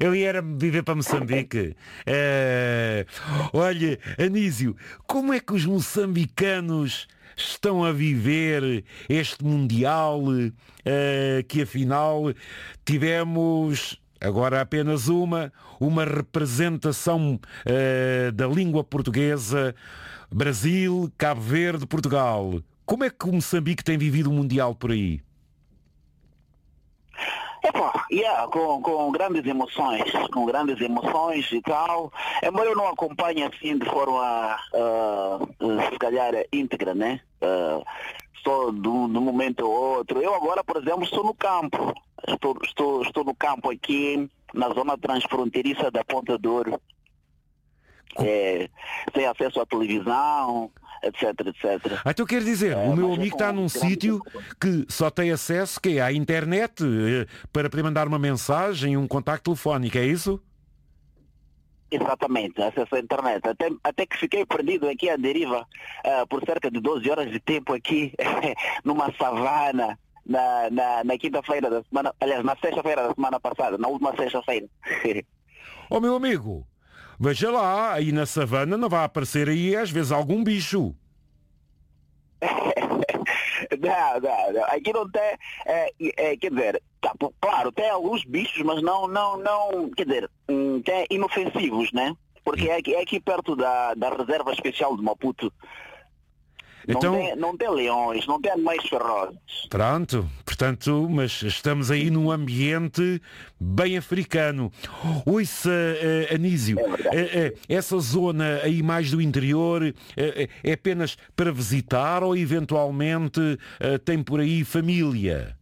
Eu ia viver para Moçambique. Olha, Anísio, como é que os moçambicanos estão a viver este Mundial que afinal tivemos agora apenas uma representação da língua portuguesa, Brasil, Cabo Verde, Portugal. Como é que o Moçambique tem vivido o Mundial por aí? Com grandes emoções e tal, embora eu não acompanhe assim de forma, se calhar, íntegra, né? Só de um momento ao outro. Eu agora, por exemplo, estou no campo. Estou no campo aqui, na zona transfronteiriça da Ponta do Ouro. Sem acesso à televisão, etc. Então quer dizer, o meu amigo está num sítio que só tem acesso à internet para poder mandar uma mensagem, um contacto telefónico, é isso? Exatamente, acesso à internet. Até que fiquei perdido aqui à deriva por cerca de 12 horas de tempo aqui, numa savana, na quinta-feira da semana, aliás, na sexta-feira da semana passada, na última sexta-feira. Ó meu amigo, veja lá, aí na savana não vai aparecer aí às vezes algum bicho. Não. Aqui não tem, quer dizer, claro, tem alguns bichos, mas não, quer dizer, tem inofensivos, né? Porque é aqui perto da reserva especial de Maputo. Então, não tem leões, não tem animais ferozes. Pronto, portanto, mas estamos aí num ambiente bem africano. Ouça, Anísio, essa zona aí mais do interior é apenas para visitar ou eventualmente tem por aí família?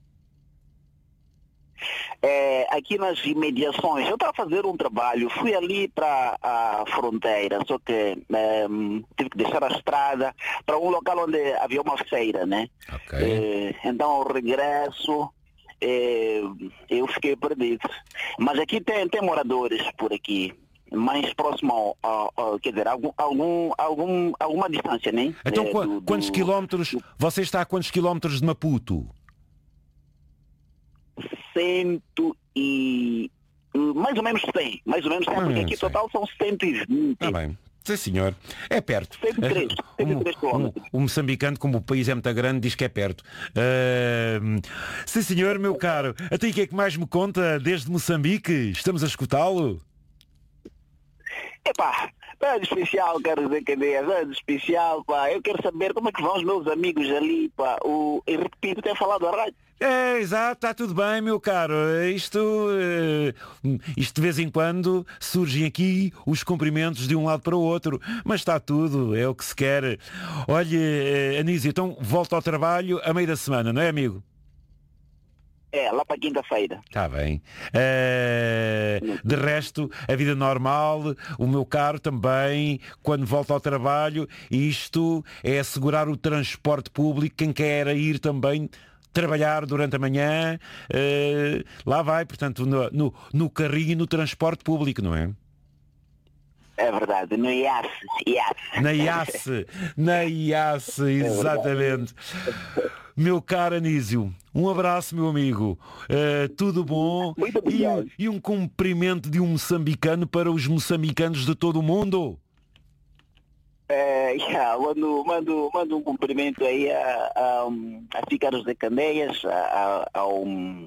Aqui nas imediações, eu estava a fazer um trabalho, fui ali para a fronteira, só que tive que deixar a estrada para um local onde havia uma feira, né? Okay. Então ao regresso eu fiquei perdido. Mas aqui tem moradores por aqui, mais próximo quer dizer, alguma distância, né? Então quantos quilómetros, você está a quantos quilómetros de Maputo? Mais ou menos 100, porque aqui total são 120. Ah, bem. Sim, senhor. É perto. 103 quilómetros. O moçambicano, como o país é muito grande, diz que é perto. Sim, senhor, meu caro. Até o que é que mais me conta desde Moçambique? Estamos a escutá-lo? Nada de especial, quero dizer, nada de especial, pá. Eu quero saber como é que vão os meus amigos ali, pá. O Henrique Pinto tem falado a rádio. Exato, está tudo bem, meu caro. Isto de vez em quando surgem aqui os cumprimentos de um lado para o outro, mas está tudo, é o que se quer. Olha, Anísio, então volta ao trabalho a meio da semana, não é, amigo? Lá para quinta-feira. Está bem. De resto, a vida normal, o meu caro também, quando volta ao trabalho, isto é assegurar o transporte público, quem quer ir também trabalhar durante a manhã, lá vai, portanto, no carrinho e no transporte público, não é? É verdade, no IAS. Na IAS, exatamente. Meu caro Anísio, um abraço, meu amigo. Tudo bom? Muito obrigado. E um cumprimento de um moçambicano para os moçambicanos de todo o mundo. Mando um cumprimento aí a Ficaros de Candeias, ao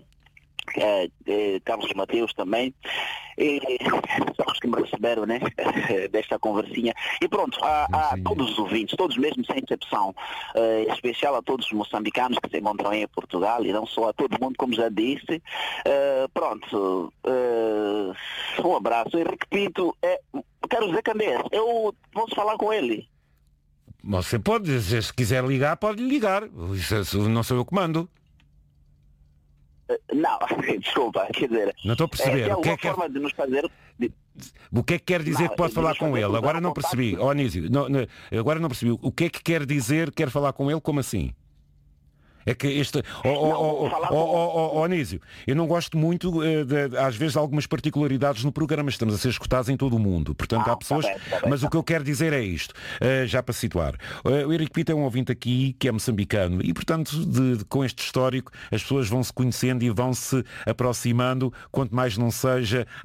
Carlos Mateus também, são os que me receberam, né, desta conversinha. E pronto, a todos os ouvintes, todos mesmo sem exceção, em especial a todos os moçambicanos que se encontram aí em Portugal, e não só a todo mundo, como já disse. Pronto, um abraço. Henrique Pinto, quero dizer, Candeias, eu posso falar com ele? Você pode, se quiser ligar, pode ligar. Isso não sou eu que mando. Não, desculpa, quer dizer... Não estou a perceber. O que é que quer dizer que pode falar com ele? Agora não percebi. Anísio, agora não percebi. O que é que quer dizer quer falar com ele? Como assim? É que este... Anísio, eu não gosto muito, às vezes, de algumas particularidades no programa. Estamos a ser escutados em todo o mundo. Portanto, há pessoas... Tá bem. Mas o que eu quero dizer é isto, já para situar. O Henrique Pinto é um ouvinte aqui que é moçambicano e, portanto, com este histórico, as pessoas vão se conhecendo e vão se aproximando, quanto mais não seja